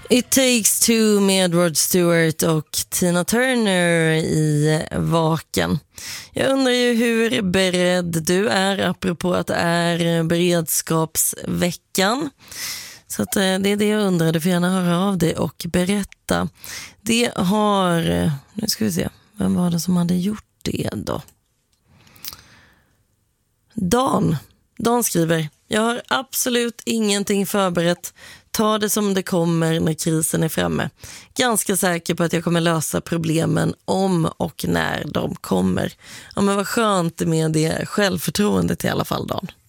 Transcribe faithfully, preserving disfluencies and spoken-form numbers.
It Takes Two med Rod Stewart och Tina Turner i Vaken. Jag undrar ju hur beredd du är apropå att det är beredskapsveckan. Så att det är det jag undrar. Du får gärna höra av dig och berätta. Det har... Nu ska vi se. Vem var det som hade gjort det då? Dan. Dan skriver: jag har absolut ingenting förberett. Ta det som det kommer när krisen är framme. Ganska säker på att jag kommer lösa problemen om och när de kommer. Ja, men vad skönt med det självförtroendet i alla fall, Dan.